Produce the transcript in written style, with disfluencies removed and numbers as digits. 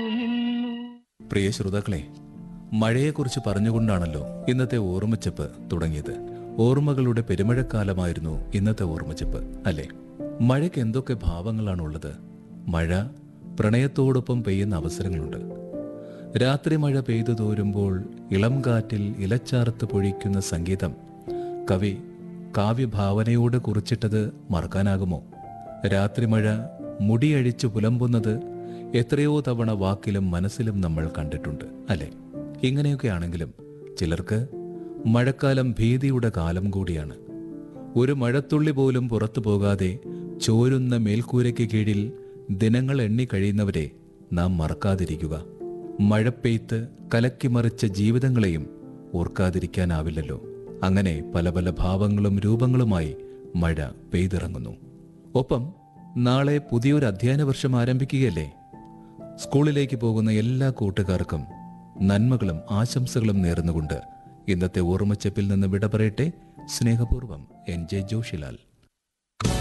പ്രിയ ശ്രോതാക്കളെ, മഴയെക്കുറിച്ച് പറഞ്ഞുകൊണ്ടാണല്ലോ ഇന്നത്തെ ഓർമ്മച്ചപ്പ് തുടങ്ങിയത്. ഓർമ്മകളുടെ പെരുമഴക്കാലമായിരുന്നു ഇന്നത്തെ ഓർമ്മച്ചപ്പ്, അല്ലേ? മഴയ്ക്ക് എന്തൊക്കെ ഭാവങ്ങളാണുള്ളത്. മഴ പ്രണയത്തോടൊപ്പം പെയ്യുന്ന അവസരങ്ങളുണ്ട്. രാത്രി മഴ പെയ്തു തോരുമ്പോൾ ഇളം കാറ്റിൽ ഇലച്ചാർത്ത് പൊഴിക്കുന്ന സംഗീതം കവി കാവ്യഭാവനയോട് കുറിച്ചിട്ടത് മറക്കാനാകുമോ? രാത്രി മഴ മുടിയഴിച്ചു പുലമ്പുന്നത് എത്രയോ തവണ വാക്കിലും മനസ്സിലും നമ്മൾ കണ്ടിട്ടുണ്ട്, അല്ലെ? ഇങ്ങനെയൊക്കെയാണെങ്കിലും ചിലർക്ക് മഴക്കാലം ഭീതിയുടെ കാലം കൂടിയാണ്. ഒരു മഴത്തുള്ളി പോലും പുറത്തു പോകാതെ ചോരുന്ന മേൽക്കൂരയ്ക്ക് കീഴിൽ ദിനങ്ങൾ എണ്ണി കഴിയുന്നവരെ നാം മറക്കാതിരിക്കുക. മഴപ്പെയ്ത്ത് കലക്കിമറിച്ച ജീവിതങ്ങളെയും ഓർക്കാതിരിക്കാനാവില്ലല്ലോ. അങ്ങനെ പല പല ഭാവങ്ങളും രൂപങ്ങളുമായി മഴ പെയ്തിറങ്ങുന്നു. ഒപ്പം നാളെ പുതിയൊരു അധ്യയന വർഷം ആരംഭിക്കുകയല്ലേ? സ്കൂളിലേക്ക് പോകുന്ന എല്ലാ കൂട്ടുകാർക്കും നന്മകളും ആശംസകളും നേർന്നുകൊണ്ട് ഇന്നത്തെ ഓർമ്മച്ചപ്പിൽ നിന്ന് വിട പറയട്ടെ. സ്നേഹപൂർവ്വം NJ ജോഷിലാൽ.